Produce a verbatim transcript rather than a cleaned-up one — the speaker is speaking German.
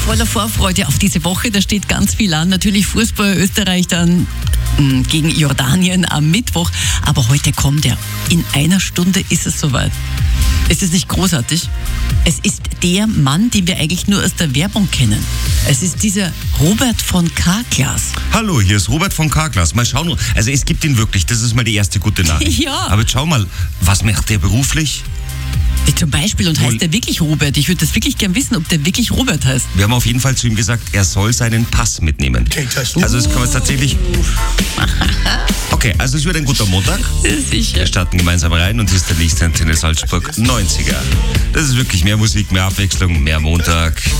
voller Vorfreude auf diese Woche. Da steht ganz viel an. Natürlich Fußball, Österreich dann mh, gegen Jordanien am Mittwoch. Aber heute kommt er. In einer Stunde ist es soweit. Ist es nicht großartig? Es ist der Mann, den wir eigentlich nur aus der Werbung kennen. Es ist dieser Robert von Karklas. Hallo, hier ist Robert von Karklas. Mal schauen, also es gibt ihn wirklich, das ist mal die erste gute Nachricht. Ja. Aber jetzt schau mal, was macht der beruflich? Zum Beispiel, und heißt der wirklich Robert? Ich würde das wirklich gern wissen, ob der wirklich Robert heißt. Wir haben auf jeden Fall zu ihm gesagt, er soll seinen Pass mitnehmen. Also es kann man tatsächlich... Okay, also es wird ein guter Montag. Sicher. Wir starten gemeinsam rein und hier ist der Lichtantenne Salzburg neunziger. Das ist wirklich mehr Musik, mehr Abwechslung, mehr Montag.